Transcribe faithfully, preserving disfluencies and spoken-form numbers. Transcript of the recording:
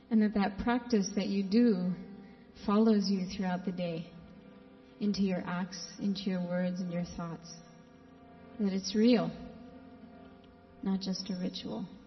And that that practice that you do follows you throughout the day, into your acts, into your words and your thoughts. That it's real, not just a ritual.